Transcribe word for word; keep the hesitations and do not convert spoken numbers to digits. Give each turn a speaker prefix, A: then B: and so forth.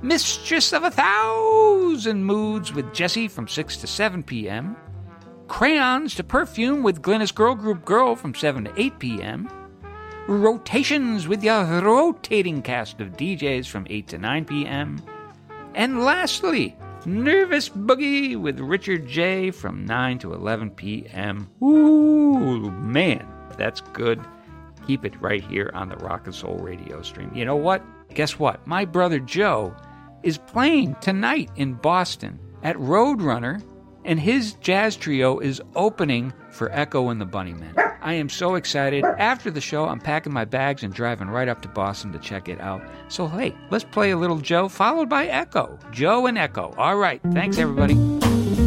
A: Mistress of a Thousand Moods with Jessie from six to seven p.m., Crayons to Perfume with Glynis Girl Group Girl from seven to eight p.m., Rotations with your rotating cast of D Js from eight to nine p.m., and lastly, Nervous Boogie with Richard J. from nine to eleven p.m. Ooh, man, that's good. Keep it right here on the Rock and Soul radio stream. You know what? Guess what? My brother Joe is playing tonight in Boston at Roadrunner, and his jazz trio is opening for Echo and the Bunnymen. I am so excited. After the show, I'm packing my bags and driving right up to Boston to check it out. So, hey, let's play a little Joe, followed by Echo. Joe and Echo. All right. Thanks, everybody.